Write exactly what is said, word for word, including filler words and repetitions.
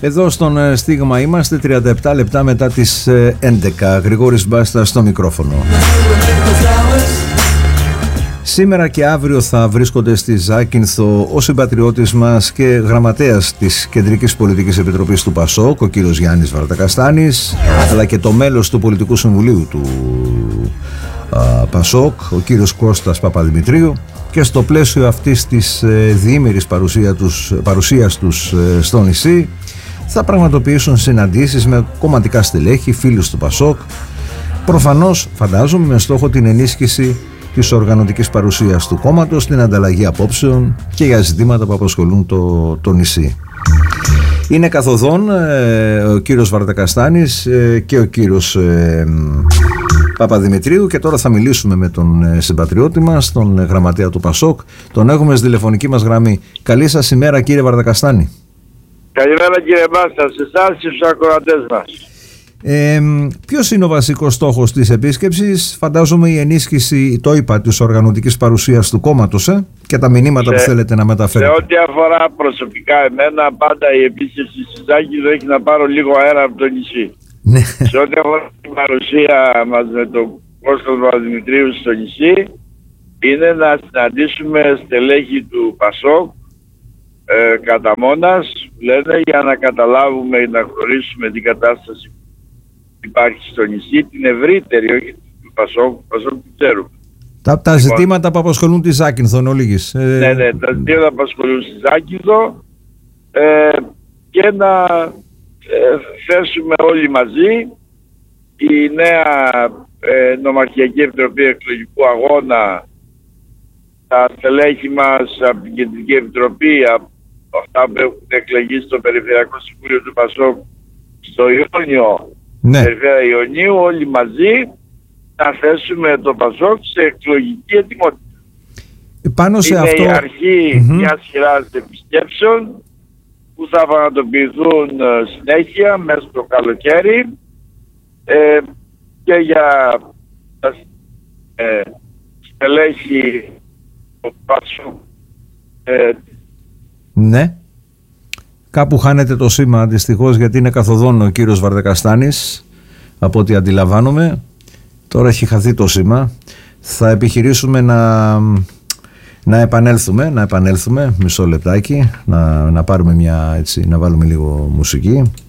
Εδώ στον Στίγμα είμαστε, τριάντα επτά λεπτά μετά τις έντεκα. Γρηγόρης Μπάστας στο μικρόφωνο. Σήμερα και αύριο θα βρίσκονται στη Ζάκυνθο ο συμπατριώτης μας και γραμματέας της Κεντρικής Πολιτικής Επιτροπής του ΠΑΣΟΚ, ο κύριος Γιάννης Βαρδακαστάνης, αλλά και το μέλος του Πολιτικού Συμβουλίου του α, ΠΑΣΟΚ, ο κύριος Κώστας Παπαδημητρίου, και στο πλαίσιο αυτής της ε, διήμερης παρουσία τους, παρουσίας τους ε, στο νησί θα πραγματοποιήσουν συναντήσεις με κομματικά στελέχη, φίλους του ΠΑΣΟΚ, προφανώς φαντάζομαι με στόχο την ενίσχυση της οργανωτικής παρουσίας του κόμματος, την ανταλλαγή απόψεων και για ζητήματα που απασχολούν το, το νησί. Είναι καθοδόν ε, ο κύριος Βαρδακαστάνης ε, και ο κύριος ε, Παπαδημητρίου, και τώρα θα μιλήσουμε με τον ε, συμπατριώτη μας, τον ε, γραμματέα του ΠΑΣΟΚ. Τον έχουμε στη τηλεφωνική μας γραμμή. Καλή σας ημέρα, κύριε Βαρδακαστάνη. Καλημέρα, κύριε Μπάστα, σε εσάς και στους ακροατές μας. Ε, ποιος είναι ο βασικός στόχος της επίσκεψης? Φαντάζομαι η ενίσχυση, το είπα, της οργανωτικής παρουσίας του κόμματος ε, και τα μηνύματα σε, που θέλετε να μεταφέρετε. Σε ό,τι αφορά προσωπικά εμένα, πάντα η επίσκεψη στη Ζάκυνθο έχει να πάρω λίγο αέρα από το νησί. Ναι. Σε ό,τι αφορά την παρουσία μας με τον Κώστα Παπαδημητρίου στο νησί, είναι να συναντήσουμε στελέχη του ΠΑΣΟΚ ε, κατά μόνας, λένε, για να καταλάβουμε ή να χωρίσουμε την κατάσταση υπάρχει στο νησί, την ευρύτερη, όχι του ΠΑΣΟΚ, του ΠΑΣΟΚ που ξέρουμε. Τα, τα λοιπόν, ζητήματα που απασχολούν τη Ζάκυνθο, εν ολίγης. Ε... Ναι, ναι, τα ζητήματα που απασχολούν τη Ζάκυνθο ε, και να ε, θέσουμε όλοι μαζί η νέα ε, νομαρχιακή επιτροπή εκλογικού αγώνα, τα στελέχη μας από την Κεντρική Επιτροπή, από αυτά που έχουν εκλεγεί στο Περιφερειακό Συμβούλιο του ΠΑΣΟΚ, στο Ιόνιο, ναι. Περιφέρεια Ιωνίου, όλοι μαζί να θέσουμε το ΠΑΣΟΚ σε εκλογική ετοιμότητα. Πάνω σε είναι αυτό... η αρχή mm-hmm. μιας σειράς επισκέψεων που θα πραγματοποιηθούν συνέχεια μέσα στο καλοκαίρι ε, και για τα ε, στελέχη του ΠΑΣΟΚ. Ε, ναι. Κάπου χάνεται το σήμα δυστυχώς, γιατί είναι καθοδόν ο κύριος Βαρδακαστάνης, από ό,τι αντιλαμβάνομαι. Τώρα έχει χαθεί το σήμα. Θα επιχειρήσουμε να, να επανέλθουμε, να επανέλθουμε, μισό λεπτάκι, να, να πάρουμε μια, έτσι, να βάλουμε λίγο μουσική.